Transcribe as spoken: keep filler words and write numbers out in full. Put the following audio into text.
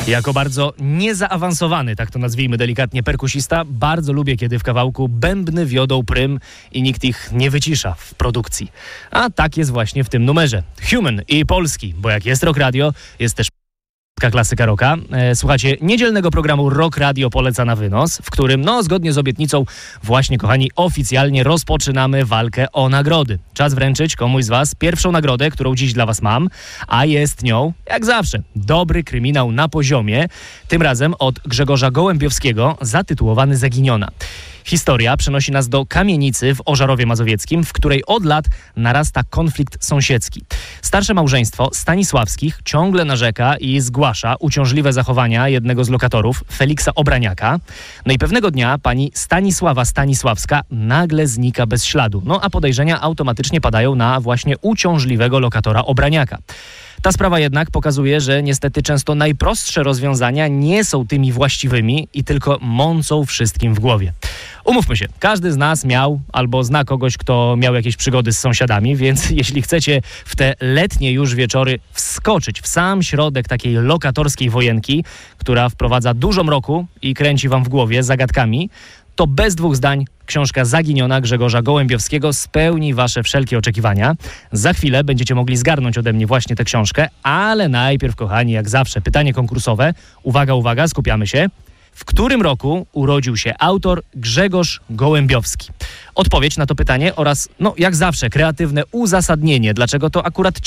Jako bardzo niezaawansowany, tak to nazwijmy delikatnie, perkusista, bardzo lubię, kiedy w kawałku bębny wiodą prym i nikt ich nie wycisza w produkcji. A tak jest właśnie w tym numerze. Human i Polski, bo jak jest Rock Radio, jest też klasyka rocka. E, słuchajcie, niedzielnego programu Rock Radio poleca na wynos, w którym, no zgodnie z obietnicą, właśnie kochani, oficjalnie rozpoczynamy walkę o nagrody. Czas wręczyć komuś z was pierwszą nagrodę, którą dziś dla was mam, a jest nią, jak zawsze, dobry kryminał na poziomie, tym razem od Grzegorza Gołębiowskiego, zatytułowany Zaginiona. Historia przenosi nas do kamienicy w Ożarowie Mazowieckim, w której od lat narasta konflikt sąsiedzki. Starsze małżeństwo Stanisławskich ciągle narzeka i zgłasza uciążliwe zachowania jednego z lokatorów, Feliksa Obraniaka. No i pewnego dnia pani Stanisława Stanisławska nagle znika bez śladu. No a podejrzenia automatycznie padają na właśnie uciążliwego lokatora Obraniaka. Ta sprawa jednak pokazuje, że niestety często najprostsze rozwiązania nie są tymi właściwymi i tylko mącą wszystkim w głowie. Umówmy się, każdy z nas miał albo zna kogoś, kto miał jakieś przygody z sąsiadami, więc jeśli chcecie w te letnie już wieczory wskoczyć w sam środek takiej lokatorskiej wojenki, która wprowadza dużo mroku i kręci wam w głowie zagadkami, to bez dwóch zdań książka Zaginiona Grzegorza Gołębiowskiego spełni wasze wszelkie oczekiwania. Za chwilę będziecie mogli zgarnąć ode mnie właśnie tę książkę, ale najpierw, kochani, jak zawsze, pytanie konkursowe. Uwaga, uwaga, skupiamy się. W którym roku urodził się autor Grzegorz Gołębiowski? Odpowiedź na to pytanie oraz, no jak zawsze, kreatywne uzasadnienie, dlaczego to akurat